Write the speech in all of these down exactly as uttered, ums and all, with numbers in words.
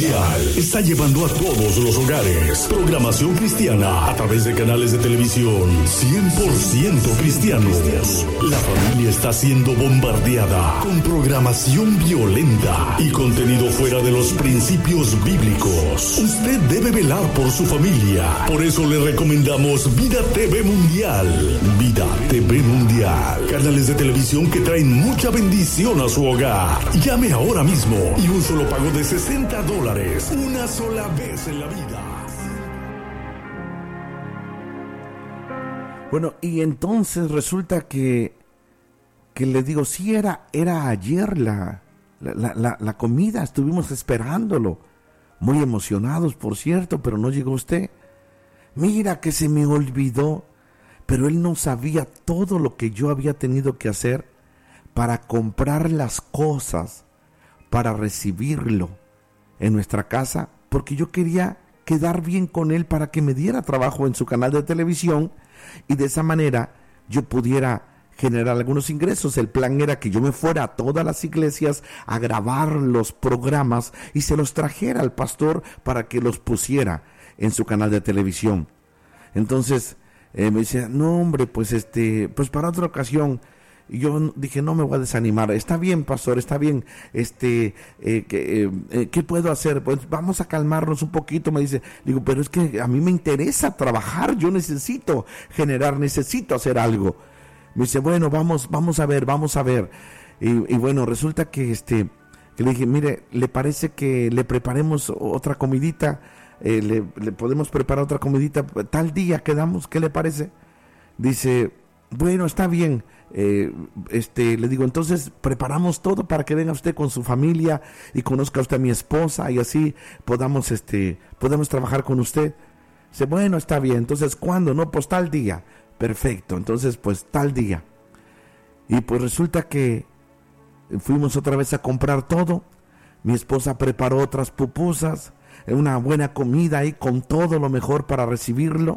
Está llevando a todos los hogares programación cristiana a través de canales de televisión cien por ciento cristianos. La familia está siendo bombardeada con programación violenta y contenido fuera de los principios bíblicos. Usted debe velar por su familia. Por eso le recomendamos Vida T V Mundial. Vida T V Mundial. Canales de televisión que traen mucha bendición a su hogar. Llame ahora mismo y un solo pago de sesenta dólares. Una sola vez en la vida. Bueno, y entonces resulta que, que le digo, sí, era, era ayer la, la, la, la comida, estuvimos esperándolo, muy emocionados, por cierto, pero no llegó usted. Mira que se me olvidó, pero él no sabía todo lo que yo había tenido que hacer para comprar las cosas, para recibirlo en nuestra casa, porque yo quería quedar bien con él para que me diera trabajo en su canal de televisión y de esa manera yo pudiera generar algunos ingresos. El plan era que yo me fuera a todas las iglesias a grabar los programas y se los trajera al pastor para que los pusiera en su canal de televisión. Entonces eh, me decía, no hombre, pues este, pues para otra ocasión. Y yo dije, no me voy a desanimar. Está bien, pastor, está bien. Este, eh, que, eh, ¿qué puedo hacer? Pues vamos a calmarnos un poquito, me dice. Digo, pero es que a mí me interesa trabajar. Yo necesito generar, necesito hacer algo. Me dice, bueno, vamos, vamos a ver, vamos a ver. Y, y bueno, resulta que este, que le dije, mire, ¿le parece que le preparemos otra comidita? Eh, le, le podemos preparar otra comidita. Tal día quedamos, ¿qué le parece? Dice, bueno, está bien. Eh, este, le digo, entonces preparamos todo para que venga usted con su familia y conozca usted a mi esposa y así podamos, este, podemos trabajar con usted. Dice, bueno, está bien. Entonces, ¿cuándo? No, pues tal día. Perfecto. Entonces, pues tal día. Y pues resulta que fuimos otra vez a comprar todo. Mi esposa preparó otras pupusas, una buena comida ahí con todo lo mejor para recibirlo.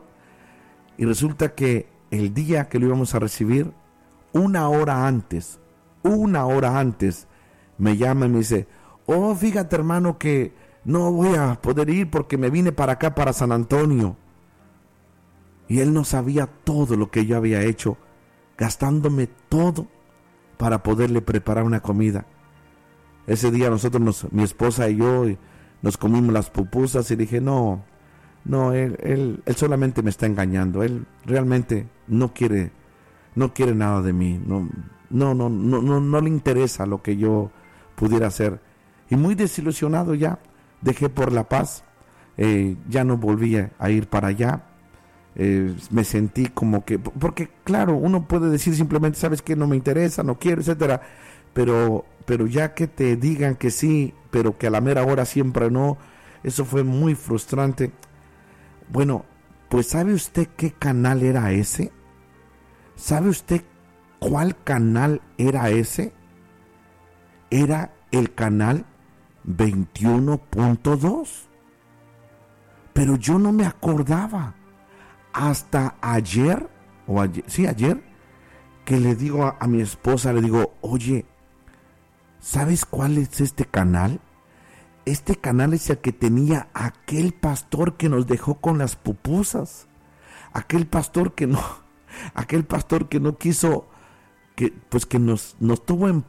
Y resulta que el día que lo íbamos a recibir, una hora antes, una hora antes, me llama y me dice, oh, fíjate hermano que no voy a poder ir porque me vine para acá, para San Antonio. Y él no sabía todo lo que yo había hecho, gastándome todo para poderle preparar una comida. Ese día nosotros, nos, mi esposa y yo, nos comimos las pupusas y dije, no, no, él, él, él solamente me está engañando, él realmente no quiere... No quiere nada de mí, no, no, no, no, no, no le interesa lo que yo pudiera hacer. Y muy desilusionado ya, dejé por La Paz, eh, ya no volví a ir para allá. Eh, me sentí como que, porque claro, uno puede decir simplemente, sabes que no me interesa, no quiero, etcétera, pero, pero ya que te digan que sí, pero que a la mera hora siempre no, eso fue muy frustrante. Bueno, pues ¿sabe usted qué canal era ese? ¿Sabe usted cuál canal era ese? Era el canal veintiuno punto dos. Pero yo no me acordaba. Hasta ayer, o ayer, sí, ayer, que le digo a, a mi esposa, le digo, oye, ¿sabes cuál es este canal? Este canal es el que tenía aquel pastor que nos dejó con las pupusas. Aquel pastor que no... Aquel pastor que no quiso, que pues que nos, nos tuvo en